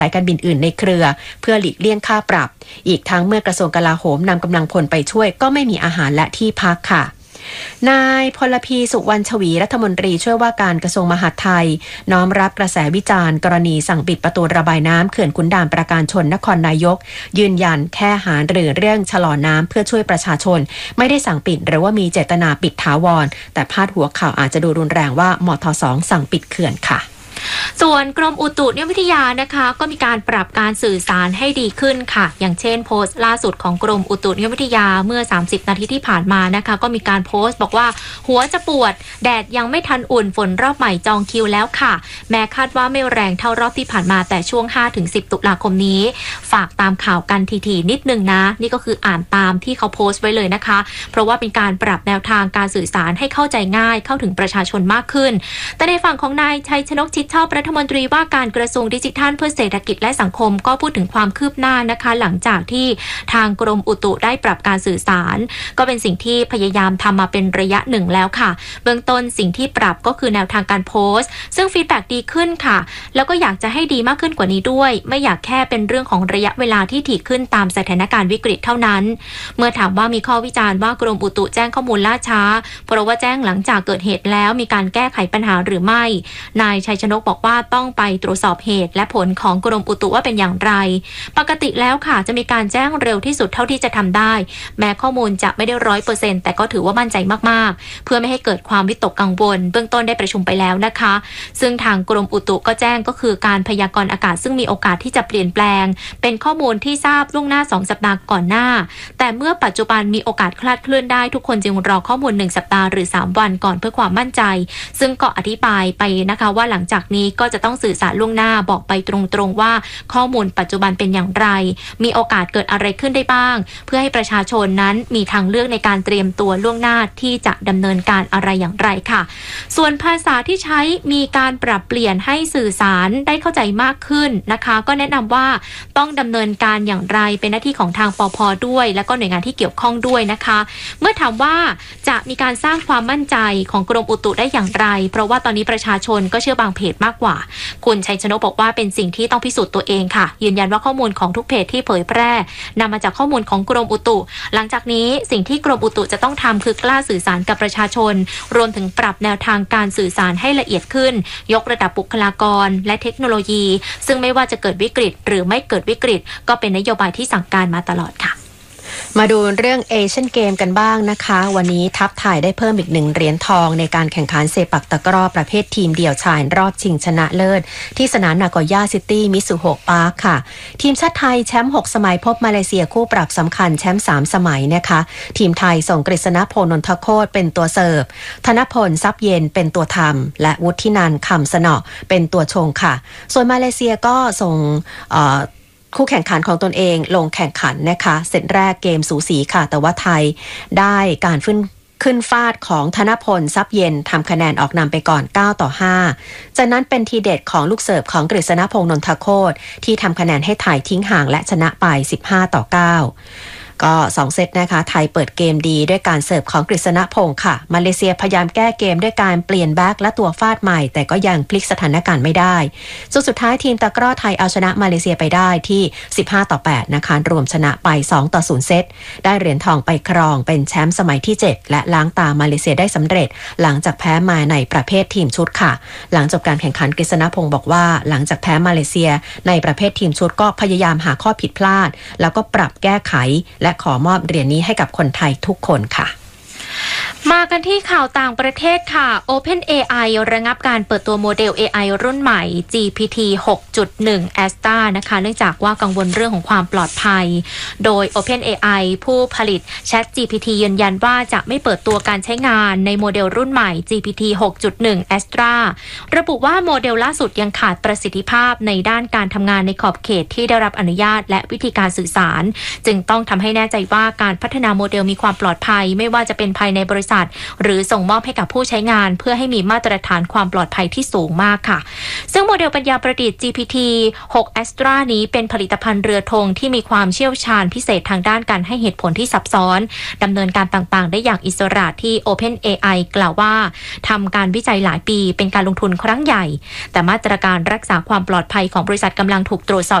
สายการบินอื่นในเครือเพื่อหลีกเลี่ยงค่าปรับอีกทั้งเมื่อกระทรวงกลาโหมนำกำลังพลไปช่วยก็ไม่มีอาหารและที่พักค่ะนายพลพีสุวรรณชวีรัฐมนตรีช่วยว่าการกระทรวงมหาดไทยน้อมรับกระแสวิจารณ์กรณีสั่งปิดประตูระบายน้ำเขื่อนขุนด่านปราการชนนครนายกยืนยันแค่หารือเรื่องชะลอน้ำเพื่อช่วยประชาชนไม่ได้สั่งปิดหรือว่ามีเจตนาปิดถาวรแต่พาดหัวข่าวอาจจะดูรุนแรงว่ามท2สั่งปิดเขื่อนค่ะส่วนกรมอุตุนิยมวิทยานะคะก็มีการปรับการสื่อสารให้ดีขึ้นค่ะอย่างเช่นโพสต์ล่าสุดของกรมอุตุนิยมวิทยาเมื่อ30นาทีที่ผ่านมานะคะก็มีการโพสต์บอกว่าหัวจะปวดแดดยังไม่ทันอุ่นฝนรอบใหม่จองคิวแล้วค่ะแม้คาดว่าไม่แรงเท่ารอบที่ผ่านมาแต่ช่วง 5-10 ตุลาคมนี้ฝากตามข่าวกันทีๆนิดนึงนะนี่ก็คืออ่านตามที่เขาโพสต์ไว้เลยนะคะเพราะว่าเป็นการปรับแนวทางการสื่อสารให้เข้าใจง่ายเข้าถึงประชาชนมากขึ้นแต่ในฝั่งของนายชัยชนกชิดชอบรัฐมนตรีว่าการกระทรวงดิจิทัลเพื่อเศรษฐกิจและสังคมก็พูดถึงความคืบหน้านะคะหลังจากที่ทางกรมอุตุได้ปรับการสื่อสารก็เป็นสิ่งที่พยายามทำมาเป็นระยะหนึ่งแล้วค่ะเบื้องต้นสิ่งที่ปรับก็คือแนวทางการโพสต์ซึ่งฟีดแบ็กดีขึ้นค่ะแล้วก็อยากจะให้ดีมากขึ้นกว่านี้ด้วยไม่อยากแค่เป็นเรื่องของระยะเวลาที่ถี่ขึ้นตามสถานการณ์วิกฤตเท่านั้นเมื่อถามว่ามีข้อวิจารณ์ว่ากรมอุตุแจ้งข้อมูลล่าช้าเพราะว่าแจ้งหลังจากเกิดเหตุแล้วมีการแก้ไขปัญหาหรือไม่นายชัยชนกบอกว่าต้องไปตรวจสอบเหตุและผลของกรมอุตุว่าเป็นอย่างไรปกติแล้วค่ะจะมีการแจ้งเร็วที่สุดเท่าที่จะทำได้แม้ข้อมูลจะไม่ได้ 100% แต่ก็ถือว่ามั่นใจมากๆเพื่อไม่ให้เกิดความวิตกกังวลเบื้องต้นได้ประชุมไปแล้วนะคะซึ่งทางกรมอุตุก็แจ้งก็คือการพยากรณ์อากาศซึ่งมีโอกาสที่จะเปลี่ยนแปลงเป็นข้อมูลที่ทราบล่วงหน้า2สัปดาห์ก่อนหน้าแต่เมื่อปัจจุบันมีโอกาสคลาดเคลื่อนได้ทุกคนจึงรอข้อมูล1สัปดาห์หรือ3วันก่อนเพื่อความมั่นใจซึ่งก็อธิบายไปนะคะว่าหลังจากนี้ก็จะต้องสื่อสารล่วงหน้าบอกไปตรงๆว่าข้อมูลปัจจุบันเป็นอย่างไรมีโอกาสเกิดอะไรขึ้นได้บ้างเพื่อให้ประชาชนนั้นมีทางเลือกในการเตรียมตัวล่วงหน้าที่จะดำเนินการอะไรอย่างไรค่ะส่วนภาษาที่ใช้มีการปรับเปลี่ยนให้สื่อสารได้เข้าใจมากขึ้นนะคะก็แนะนำว่าต้องดำเนินการอย่างไรเป็นหน้าที่ของทางปภ.ด้วยและก็หน่วยงานที่เกี่ยวข้องด้วยนะคะเมื่อถามว่าจะมีการสร้างความมั่นใจของกรมอุตุได้อย่างไรเพราะว่าตอนนี้ประชาชนก็เชื่อบางเพจมากกว่าคุณชัยชนกบอกว่าเป็นสิ่งที่ต้องพิสูจน์ตัวเองค่ะยืนยันว่าข้อมูลของทุกเพจที่เผยแพร่นำมาจากข้อมูลของกรมอุตุหลังจากนี้สิ่งที่กรมอุตุจะต้องทำคือกล้าสื่อสารกับประชาชนรวมถึงปรับแนวทางการสื่อสารให้ละเอียดขึ้นยกระดับบุคลากรและเทคโนโลยีซึ่งไม่ว่าจะเกิดวิกฤตหรือไม่เกิดวิกฤตก็เป็นนโยบายที่สั่งการมาตลอดค่ะมาดูเรื่องเอเชียนเกมกันบ้างนะคะวันนี้ทัพไทยได้เพิ่มอีก1เหรียญทองในการแข่งขันเซปักตะกร้อประเภททีมเดี่ยวชายรอบชิงชนะเลิศที่สนามนาโกย่าซิตี้มิซุโฮะปาร์คค่ะทีมชาติไทยแชมป์6สมัยพบมาเลเซียคู่ปรับสำคัญแชมป์3สมัยนะคะทีมไทยส่งกฤษณพลนนทโคตรเป็นตัวเสิร์ฟธนพลทรัพย์เย็นเป็นตัวทำและวุฒินันท์คำสนอเป็นตัวชงค่ะส่วนมาเลเซียก็ส่งคู่แข่งขันของตนเองลงแข่งขันนะคะเซตแรกเกมสูสีค่ะแต่ว่าไทยได้การขึ้นฟาดของธนพลทรัพย์เย็นทำคะแนนออกนำไปก่อน9-5จากนั้นเป็นทีเด็ดของลูกเสิร์ฟของกฤษณพงษ์นนทโคตรที่ทำคะแนนให้ไทยทิ้งห่างและชนะไป15-9ก็2เซตนะคะไทยเปิดเกมดีด้วยการเสิร์ฟของกฤษณพงษ์ค่ะมาเลเซียพยายามแก้เกมด้วยการเปลี่ยนแบ็คและตัวฟาดใหม่แต่ก็ยังพลิกสถานการณ์ไม่ได้สุดท้ายทีมตะกร้อไทยเอาชนะมาเลเซียไปได้ที่15-8นะคะรวมชนะไป2-0เซตได้เหรียญทองไปครองเป็นแชมป์สมัยที่7และล้างตามาเลเซียได้สำเร็จหลังจากแพ้มาในประเภททีมชุดค่ะหลังจบการแข่งขันกฤษณพงษ์บอกว่าหลังจากแพ้มาเลเซียในประเภททีมชุดก็พยายามหาข้อผิดพลาดแล้วก็ปรับแก้ไขและขอมอบเหรียญนี้ให้กับคนไทยทุกคนค่ะมากันที่ข่าวต่างประเทศค่ะ OpenAI ระงับการเปิดตัวโมเดล AI รุ่นใหม่ GPT 6.1 Asta นะคะเนื่องจากว่ากังวลเรื่องของความปลอดภัยโดย OpenAI ผู้ผลิต ChatGPT ยืนยันว่าจะไม่เปิดตัวการใช้งานในโมเดลรุ่นใหม่ GPT 6.1 Astra ระบุว่าโมเดลล่าสุดยังขาดประสิทธิภาพในด้านการทำงานในขอบเขตที่ได้รับอนุญาตและวิธีการสื่อสารจึงต้องทำให้แน่ใจว่าการพัฒนาโมเดลมีความปลอดภัยไม่ว่าจะเป็นภายในบริษัทษัทหรือส่งมอบให้กับผู้ใช้งานเพื่อให้มีมาตรฐานความปลอดภัยที่สูงมากค่ะซึ่งโมเดลปัญญาประดิษฐ์ GPT-6 Astra นี้เป็นผลิตภัณฑ์เรือธงที่มีความเชี่ยวชาญพิเศษทางด้านการให้เหตุผลที่ซับซ้อนดำเนินการต่างๆได้อย่างอิสระที่ OpenAI กล่าวว่าทำการวิจัยหลายปีเป็นการลงทุนครั้งใหญ่แต่มาตรการรักษาความปลอดภัยของบริษัทกำลังถูกตรวจสอบ